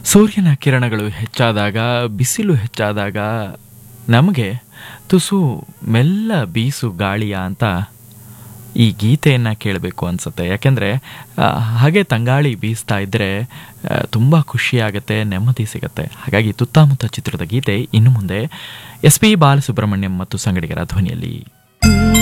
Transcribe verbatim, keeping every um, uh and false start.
ಸೂರ್ಯನ ಕಿರಣಗಳು ಹೆಚ್ಚಾದಾಗ, ಬಿಸಿಲು ಹೆಚ್ಚಾದಾಗ ನಮಗೆ ತುಸು ಮೆಲ್ಲ ಬೀಸು ಗಾಳಿಯ ಅಂತ ಈ ಗೀತೆಯನ್ನು ಕೇಳಬೇಕು ಅನಿಸುತ್ತೆ. ಯಾಕೆಂದರೆ ಹಾಗೆ ತಂಗಾಳಿ ಬೀಸ್ತಾ ಇದ್ದರೆ ತುಂಬ ಖುಷಿಯಾಗತ್ತೆ, ನೆಮ್ಮದಿ ಸಿಗುತ್ತೆ. ಹಾಗಾಗಿ ತುತ್ತಮುತ್ತ ಚಿತ್ರದ ಗೀತೆ ಇನ್ನು ಮುಂದೆ ಎಸ್ ಪಿ ಬಾಲಸುಬ್ರಹ್ಮಣ್ಯಂ ಮತ್ತು ಸಂಗಡಿಗರ ಧ್ವನಿಯಲ್ಲಿ.